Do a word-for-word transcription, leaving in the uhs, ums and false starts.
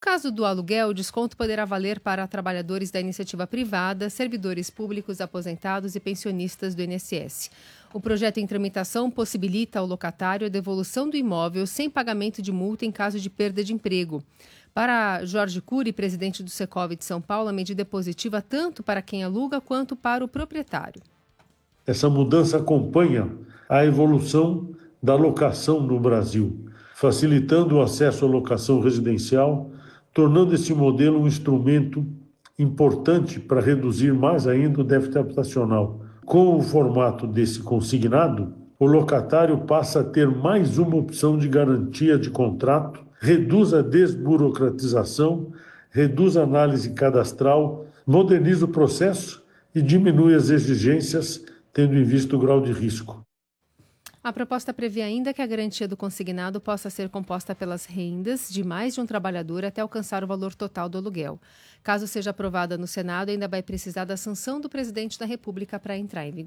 caso do aluguel, o desconto poderá valer para trabalhadores da iniciativa privada, servidores públicos, aposentados e pensionistas do I N S S. O projeto em tramitação possibilita ao locatário a devolução do imóvel sem pagamento de multa em caso de perda de emprego. Para Jorge Cury, presidente do Secov de São Paulo, a medida é positiva tanto para quem aluga quanto para o proprietário. Essa mudança acompanha a evolução da locação no Brasil, facilitando o acesso à locação residencial, tornando esse modelo um instrumento importante para reduzir mais ainda o déficit habitacional. Com o formato desse consignado, o locatário passa a ter mais uma opção de garantia de contrato, reduz a desburocratização, reduz a análise cadastral, moderniza o processo e diminui as exigências, tendo em vista o grau de risco. A proposta prevê ainda que a garantia do consignado possa ser composta pelas rendas de mais de um trabalhador até alcançar o valor total do aluguel. Caso seja aprovada no Senado, ainda vai precisar da sanção do presidente da República para entrar em vigor.